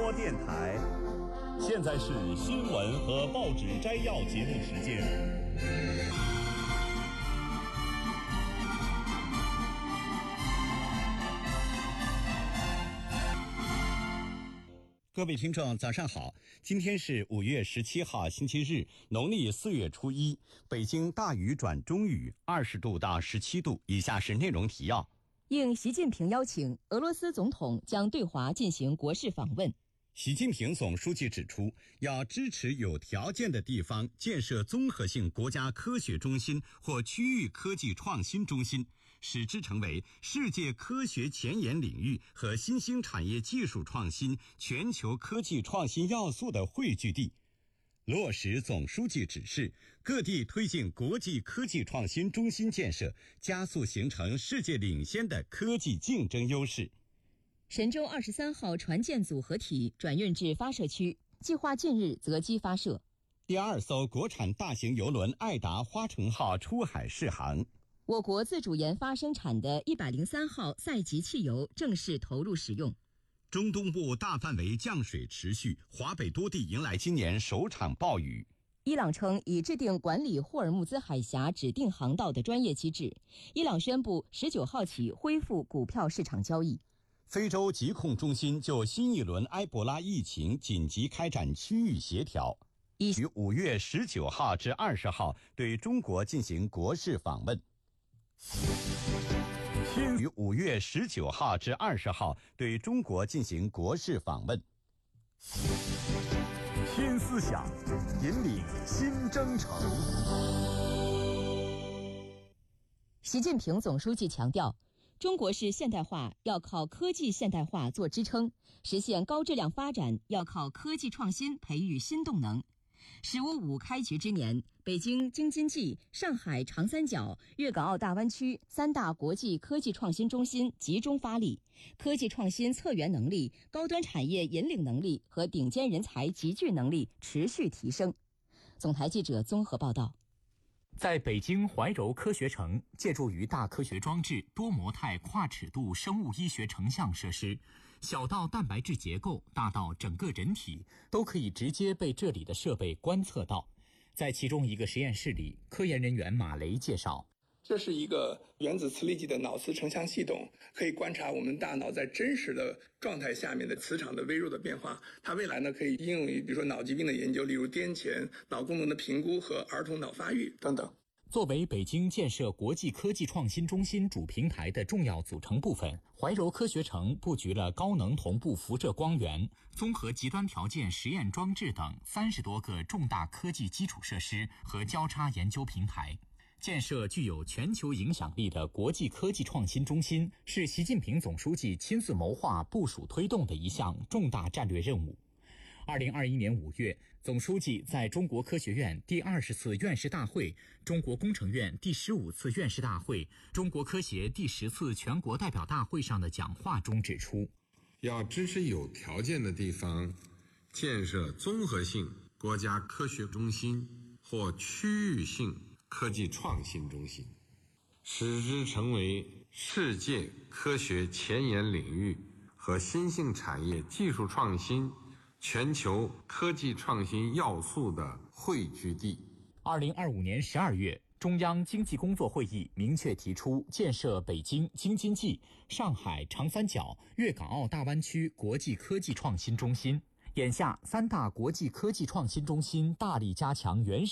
播电台。 现在是新闻和报纸摘要节目时间。 各位听众早上好，今天是5月17号星期日，农历4月初1，北京大雨转中雨，20度到17度。以下是内容提要。 应习近平邀请，俄罗斯总统将对华进行国事访问。 习近平总书记指出，要支持有条件的地方建设综合性国家科学中心或区域科技创新中心，使之成为世界科学前沿领域和新兴产业技术创新、全球科技创新要素的汇聚地。落实总书记指示，各地推进国际科技创新中心建设，加速形成世界领先的科技竞争优势。 神舟23号船舰组合体转运至发射区，计划近日择机发射。 第2艘国产大型邮轮爱达花城号出海试航。 我国自主研发生产的103号赛级汽油正式投入使用。 中东部大范围降水持续，华北多地迎来今年首场暴雨。 伊朗称已制定管理霍尔木兹海峡指定航道的专业机制。伊朗宣布19号起恢复股票市场交易。 非洲疾控中心就新一轮埃博拉疫情紧急开展区域协调，于5月19号至20号对中国进行国事访问。于5月19号至20号对中国进行国事访问。 新思想，引领新征程。 习近平总书记强调，中国式现代化要靠科技现代化做支撑，实现高质量发展要靠科技创新培育新动能。“15+5”开局之年，北京京津冀、上海长三角、粤港澳大湾区3大国际科技创新中心集中发力，科技创新策源能力、高端产业引领能力和顶尖人才集聚能力持续提升。总台记者综合报道。 在北京怀柔科学城，借助于大科学装置、多模态跨尺度生物医学成像设施，小到蛋白质结构，大到整个人体，都可以直接被这里的设备观测到。在其中一个实验室里，科研人员马雷介绍， 这是一个原子磁力计的脑磁成像系统，可以观察我们大脑在真实的状态下面的磁场的微弱的变化。它未来呢可以应用于比如说脑疾病的研究，例如癫痫、脑功能的评估和儿童脑发育等等。 作为北京建设国际科技创新中心主平台的重要组成部分，怀柔科学城布局了高能同步辐射光源、综合极端条件实验装置等30多个重大科技基础设施和交叉研究平台。建设具有全球影响力的国际科技创新中心，是习近平总书记亲自谋划部署推动的一项重大战略任务。2021年5月，总书记在中国科学院第20次院士大会、中国工程院第15次院士大会、中国科协第10次全国代表大会上的讲话中指出， 要支持有条件的地方建设综合性国家科学中心或区域性科技创新中心，使之成为世界科学前沿领域和新兴产业技术创新、全球科技创新要素的汇聚地。 2025年12月，中央经济工作会议明确提出建设北京、京津冀、上海、长三角、粤港澳大湾区国际科技创新中心。眼下，3大国际科技创新中心大力加强原始